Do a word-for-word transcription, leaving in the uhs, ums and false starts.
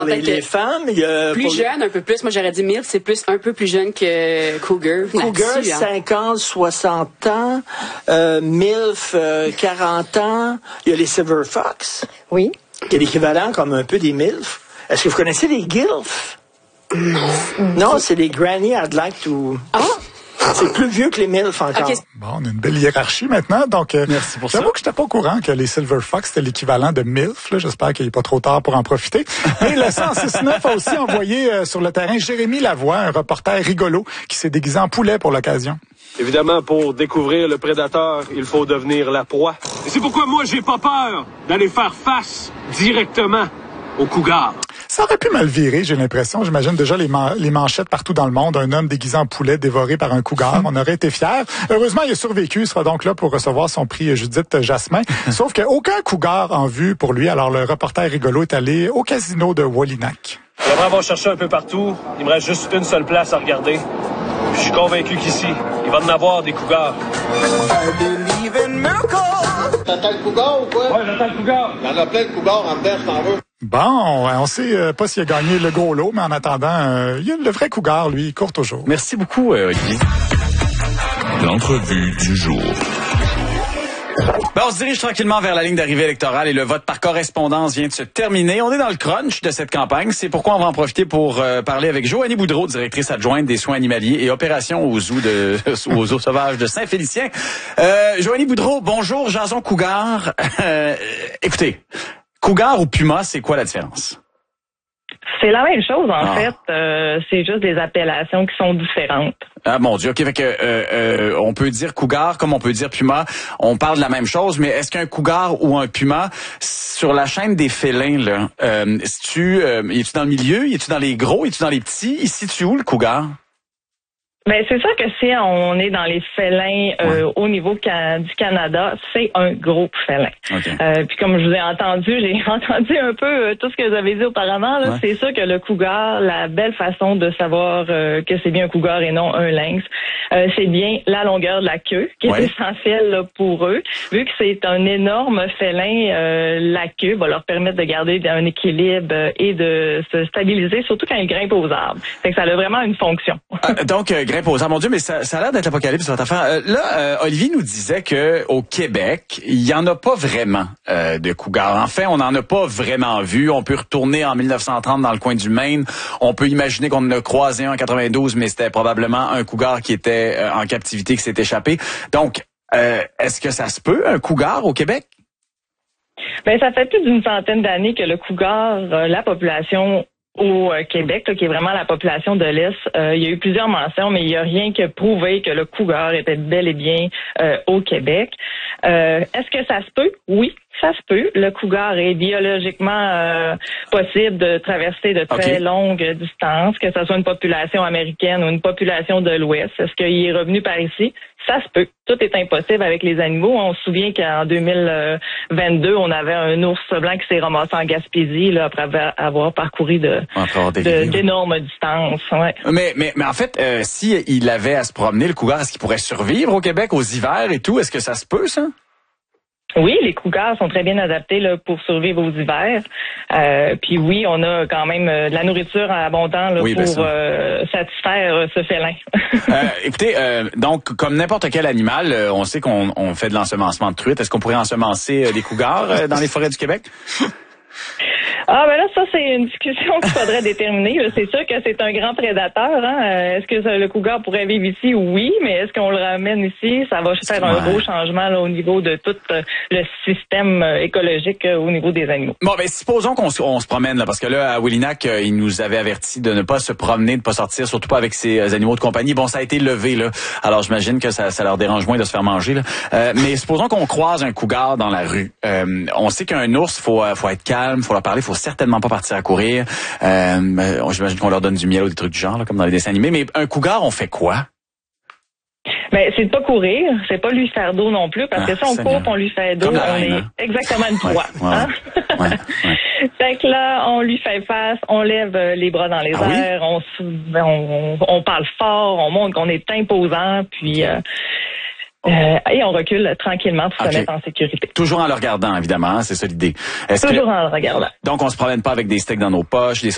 Les, les femmes, il y a... Plus jeune, les... un peu plus. Moi, j'aurais dit MILF, c'est plus, un peu plus jeune que Cougar. Cougar, hein. cinquante, soixante ans. Euh, MILF, euh, quarante ans. Il y a les Silver Fox. Oui. Qui est l'équivalent comme un peu des MILF. Est-ce que vous connaissez les GILF? Non. Non, c'est les Granny I'd like to... Ah! C'est plus vieux que les MILF encore. Okay. Bon, on a une belle hiérarchie maintenant. Donc, euh, merci pour ça. J'avoue que je n'étais pas au courant que les Silver Fox, c'était l'équivalent de MILF. Là. J'espère qu'il n'est pas trop tard pour en profiter. Mais le cent six neuf a aussi envoyé euh, sur le terrain Jérémy Lavoie, un reporter rigolo qui s'est déguisé en poulet pour l'occasion. Évidemment, pour découvrir le prédateur, il faut devenir la proie. Et c'est pourquoi moi, j'ai pas peur d'aller faire face directement au cougar. Ça aurait pu mal virer, j'ai l'impression. J'imagine déjà les, man- les manchettes partout dans le monde. Un homme déguisé en poulet dévoré par un cougar. On aurait été fiers. Heureusement, il a survécu. Il sera donc là pour recevoir son prix Judith Jasmin. Sauf qu'aucun cougar en vue pour lui. Alors, le reporter rigolo est allé au casino de Wallinac. J'aimerais avoir cherché un peu partout. Il me reste juste une seule place à regarder. Je suis convaincu qu'ici, il va en avoir des cougars. T'attends le cougar ou quoi? Ouais, j'attends le cougar. Il y en a plein de cougars en dedans, si t'en veux. Bon, on sait euh, pas s'il a gagné le gros lot, mais en attendant, euh, il y a le vrai cougar, lui, il court toujours. Merci beaucoup, euh, Olivier. L'entrevue du jour. Ben, on se dirige tranquillement vers la ligne d'arrivée électorale et le vote par correspondance vient de se terminer. On est dans le crunch de cette campagne. C'est pourquoi on va en profiter pour euh, parler avec Joanie Boudreau, directrice adjointe des soins animaliers et opérations aux zoos de aux zoos sauvages de Saint-Félicien. Euh, Joanie Boudreau, bonjour, Jason Cougar. Euh, écoutez, cougar ou puma, c'est quoi la différence? C'est la même chose, en ah. fait. Euh, c'est juste des appellations qui sont différentes. Ah mon Dieu, ok, fait que euh, euh, on peut dire cougar comme on peut dire puma. On parle de la même chose, mais est-ce qu'un cougar ou un puma sur la chaîne des félins là, euh, es-tu, euh, es-tu dans le milieu, es-tu dans les gros, es-tu dans les petits, il se situe où le cougar? Ben c'est sûr que si on est dans les félins euh, ouais. au niveau ca- du Canada, c'est un gros félin. Okay. Euh, puis comme je vous ai entendu, j'ai entendu un peu euh, tout ce que vous avez dit auparavant. Là, ouais. C'est sûr que le cougar, la belle façon de savoir euh, que c'est bien un cougar et non un lynx, euh, c'est bien la longueur de la queue qui ouais. est essentielle là, pour eux. Vu que c'est un énorme félin, euh, la queue va leur permettre de garder un équilibre euh, et de se stabiliser, surtout quand ils grimpent aux arbres. Fait que ça a vraiment une fonction. Ah, donc euh, grimpe aux arbres. Mon Dieu, mais ça, ça a l'air d'être l'apocalypse votre affaire. Euh, là, euh, Olivier nous disait que au Québec, il y en a pas vraiment euh, de cougars. Enfin, on n'en a pas vraiment vu. On peut retourner en mille neuf cent trente dans le coin du Maine. On peut imaginer qu'on en a croisé un en quatre-vingt-douze, mais c'était probablement un cougar qui était euh, en captivité, qui s'est échappé. Donc, euh, est-ce que ça se peut, un cougar au Québec? Ben, ça fait plus d'une centaine d'années que le cougar, euh, la population au Québec, là, qui est vraiment la population de l'Est, euh, il y a eu plusieurs mentions, mais il n'y a rien que prouvé que le cougar était bel et bien euh, au Québec. Euh, est-ce que ça se peut? Oui, ça se peut. Le cougar est biologiquement euh, possible de traverser de très okay. longues distances, que ce soit une population américaine ou une population de l'Ouest. Est-ce qu'il est revenu par ici? Ça se peut. Tout est impossible avec les animaux. On se souvient qu'en deux mille vingt-deux, on avait un ours blanc qui s'est ramassé en Gaspésie là, après avoir parcouru de, de d'énormes distances. Ouais. Mais, mais, mais en fait, euh, si il avait à se promener, le cougar, est-ce qu'il pourrait survivre au Québec aux hivers et tout? Est-ce que ça se peut, ça? Oui, les cougars sont très bien adaptés là, pour survivre aux hivers. Euh, puis oui, on a quand même euh, de la nourriture abondante là, oui, pour euh, satisfaire euh, ce félin. euh, écoutez, euh, donc comme n'importe quel animal, euh, on sait qu'on on fait de l'ensemencement de truites. Est-ce qu'on pourrait ensemencer euh, des cougars euh, dans les forêts du Québec? Ah ben là, ça c'est une discussion qu'il faudrait déterminer. C'est sûr que c'est un grand prédateur. Hein? Est-ce que le cougar pourrait vivre ici? Oui, mais est-ce qu'on le ramène ici? Ça va faire un gros changement là, au niveau de tout le système écologique au niveau des animaux. Bon, ben supposons qu'on on se promène là, parce que là, à Wallinac, il nous avait averti de ne pas se promener, de ne pas sortir, surtout pas avec ses animaux de compagnie. Bon, ça a été levé là. Alors j'imagine que ça, ça leur dérange moins de se faire manger. Là. Euh, mais supposons qu'on croise un cougar dans la rue. Euh, on sait qu'un ours, faut, faut être calme, faut leur parler, faut certainement pas partir à courir. Euh, j'imagine qu'on leur donne du miel ou des trucs du genre, là, comme dans les dessins animés. Mais un cougar, on fait quoi? Ben, c'est de pas courir, c'est pas lui faire d'eau non plus, parce ah, que si on court, on lui fait d'eau, on reine, est hein? exactement une proie. Ouais, ouais, hein? ouais, ouais. Fait que là, on lui fait face, on lève les bras dans les ah, airs, oui? on, on, on parle fort, on montre qu'on est imposant, puis... Euh, Euh, et on recule tranquillement pour okay. se mettre en sécurité. Toujours en le regardant, évidemment, hein, c'est ça l'idée. Est-ce Toujours que... en le regardant. Donc, on se promène pas avec des steaks dans nos poches, des